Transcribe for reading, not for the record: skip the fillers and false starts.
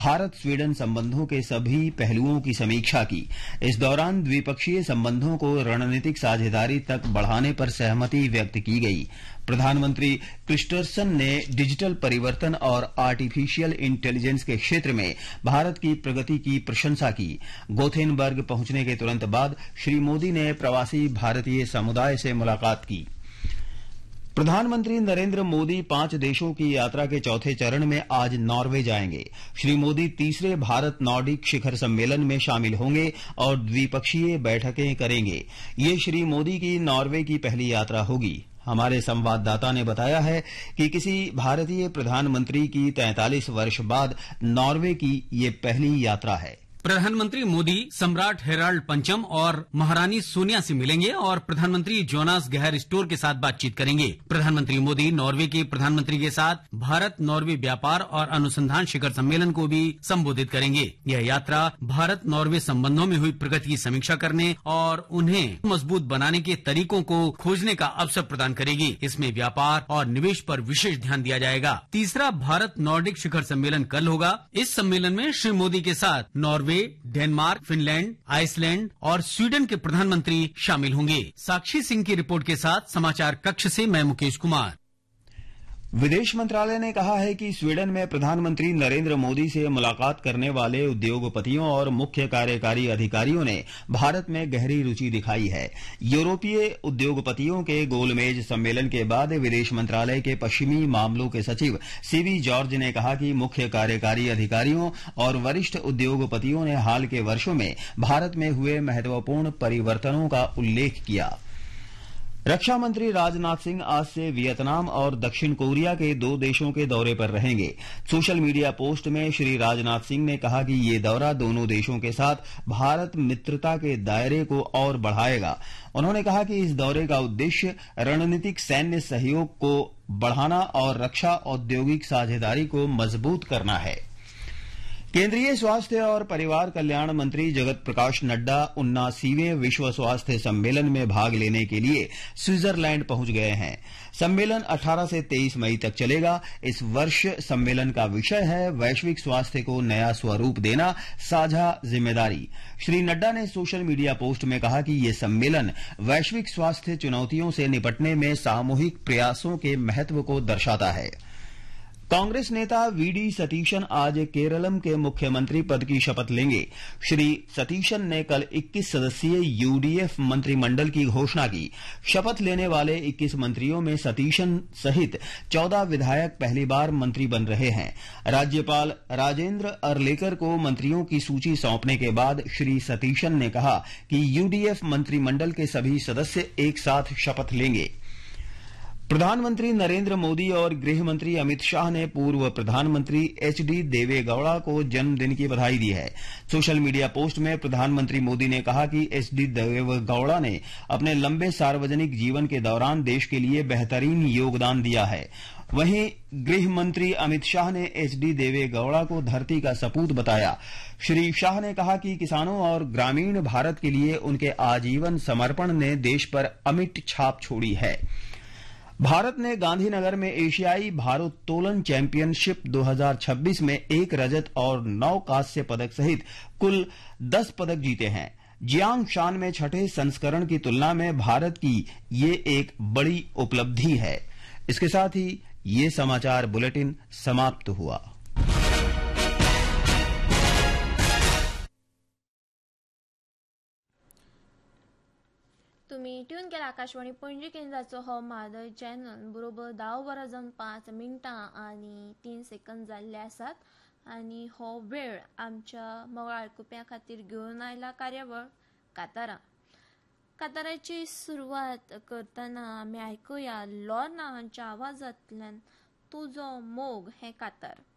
Bharat Sweden संबंधों के सभी पहलुओं की समीक्षा की। इस दौरान द्विपक्षीय संबंधों को रणनीतिक साझेदारी तक बढ़ाने पर सहमति व्यक्त की गई। प्रधानमंत्री क्रिस्टरसन ने डिजिटल परिवर्तन और आर्टिफिशियल इंटेलिजेंस के क्षेत्र में भारत की प्रगति की प्रशंसा की। गोथेनबर्ग पहुंचने के तुरंत बाद श्री मोदी ने प्रवासी भारतीय समुदाय से मुलाकात की। प्रधानमंत्री नरेंद्र मोदी 5 देशों की यात्रा के चौथे चरण में आज नॉर्वे जाएंगे। श्री मोदी तीसरे भारत नॉर्डिक शिखर सम्मेलन में शामिल होंगे और द्विपक्षीय बैठकें करेंगे। ये श्री मोदी की नॉर्वे की पहली यात्रा होगी। हमारे संवाददाता ने बताया है कि किसी भारतीय प्रधानमंत्री की 43 वर्ष बाद नॉर्वे की ये पहली यात्रा है। प्रधानमंत्री मोदी सम्राट हेराल्ड पंचम और महारानी सोनिया से मिलेंगे और प्रधानमंत्री जोनास गहर स्टोर के साथ बातचीत करेंगे। प्रधानमंत्री मोदी नॉर्वे के प्रधानमंत्री के साथ भारत नॉर्वे व्यापार और अनुसंधान शिखर सम्मेलन को भी संबोधित करेंगे। यह यात्रा भारत नॉर्वे संबंधों में हुई प्रगति की समीक्षा करने और उन्हें मजबूत बनाने के तरीकों को खोजने का अवसर प्रदान करेगी। इसमें व्यापार और निवेश पर विशेष ध्यान दिया जाएगा। तीसरा भारत नॉर्डिक शिखर सम्मेलन कल होगा। इस सम्मेलन में श्री मोदी के साथ नॉर्वे, डेनमार्क, फिनलैंड, आइसलैंड और स्वीडन के प्रधानमंत्री शामिल होंगे। साक्षी सिंह की रिपोर्ट के साथ समाचार कक्ष से मैं मुकेश कुमार। विदेश मंत्रालय ने कहा है कि स्वीडन में प्रधानमंत्री नरेंद्र मोदी से मुलाकात करने वाले उद्योगपतियों और मुख्य कार्यकारी अधिकारियों ने भारत में गहरी रुचि दिखाई है। यूरोपीय उद्योगपतियों के गोलमेज सम्मेलन के बाद विदेश मंत्रालय के पश्चिमी मामलों के सचिव सीवी जॉर्ज ने कहा कि मुख्य कार्यकारी अधिकारियों और वरिष्ठ उद्योगपतियों ने हाल के वर्षों में भारत में हुए महत्वपूर्ण परिवर्तनों का उल्लेख किया। रक्षा मंत्री राजनाथ सिंह आज से वियतनाम और दक्षिण कोरिया के 2 देशों के दौरे पर रहेंगे। सोशल मीडिया पोस्ट में श्री राजनाथ सिंह ने कहा कि ये दौरा दोनों देशों के साथ भारत मित्रता के दायरे को और बढ़ाएगा। उन्होंने कहा कि इस दौरे का उद्देश्य रणनीतिक सैन्य सहयोग को बढ़ाना और रक्षा औद्योगिक साझेदारी को मजबूत करना है। केंद्रीय स्वास्थ्य और परिवार कल्याण मंत्री जगत प्रकाश नड्डा 79वें विश्व स्वास्थ्य सम्मेलन में भाग लेने के लिए स्विट्जरलैंड पहुंच गए हैं। सम्मेलन 18 से 23 मई तक चलेगा। इस वर्ष सम्मेलन का विषय है वैश्विक स्वास्थ्य को नया स्वरूप देना, साझा जिम्मेदारी। श्री नड्डा ने सोशल मीडिया पोस्ट में कहा कि ये सम्मेलन वैश्विक स्वास्थ्य चुनौतियों से निपटने में सामूहिक प्रयासों के महत्व को दर्शाता है। कांग्रेस नेता वीडी सतीशन आज केरलम के मुख्यमंत्री पद की शपथ लेंगे। श्री सतीशन ने कल 21 सदस्यीय यूडीएफ मंत्रिमंडल की घोषणा की। शपथ लेने वाले 21 मंत्रियों में सतीशन सहित 14 विधायक पहली बार मंत्री बन रहे हैं। राज्यपाल राजेंद्र अर्लेकर को मंत्रियों की सूची सौंपने के बाद श्री सतीशन ने कहा कि यूडीएफ मंत्रिमंडल के सभी सदस्य एक साथ शपथ लेंगे। प्रधानमंत्री नरेंद्र मोदी और गृह मंत्री अमित शाह ने पूर्व प्रधानमंत्री एचडी देवेगौड़ा को जन्मदिन की बधाई दी है। सोशल मीडिया पोस्ट में प्रधानमंत्री मोदी ने कहा कि एचडी देवेगौड़ा ने अपने लंबे सार्वजनिक जीवन के दौरान देश के लिए बेहतरीन योगदान दिया है। वहीं गृह मंत्री अमित शाह ने एचडी देवेगौड़ा को धरती का सपूत बताया। श्री शाह ने कहा कि किसानों और ग्रामीण भारत के लिए उनके आजीवन समर्पण ने देश पर अमिट छाप छोड़ी है। भारत ने गांधीनगर में एशियाई भारोत्तोलन चैंपियनशिप 2026 में 1 रजत और 9 कांस्य पदक सहित कुल 10 पदक जीते हैं। जियांग शान में छठे संस्करण की तुलना में भारत की ये एक बड़ी उपलब्धि है। इसके साथ ही ये समाचार बुलेटिन समाप्त हुआ। तुम्ही ट्यून केला आकाशवाणी पणजी केंद्राचो हो मादळ चॅनल। बरोबर 10:05 मिनटां आनी 3 सेकंद जाल्ले आसात आनी हो वेळ आमच्या मोगाळ आयकुप्यां खातीर घेवन आयला कार्यावळ कातारां। काताराची सुरवात करतना आमी आयकुया लॉर्ना हांच्या आवाजांतल्यान तुजो मोग हें कातार।